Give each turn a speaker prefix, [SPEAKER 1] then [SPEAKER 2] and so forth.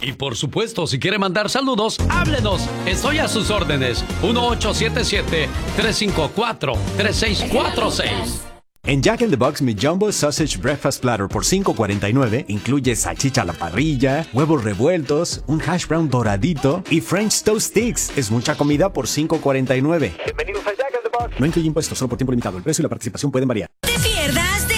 [SPEAKER 1] Y por supuesto, si quiere mandar saludos, háblenos. Estoy a sus órdenes. 1877-354-3646.
[SPEAKER 2] En Jack in the Box, mi Jumbo Sausage Breakfast Platter por $5.49 incluye salchicha a la parrilla, huevos revueltos, un hash brown doradito y French Toast Sticks. Es mucha comida por $5.49.
[SPEAKER 3] Bienvenidos a Jack in the Box.
[SPEAKER 2] No incluye impuestos, solo por tiempo limitado. El precio y la participación pueden variar.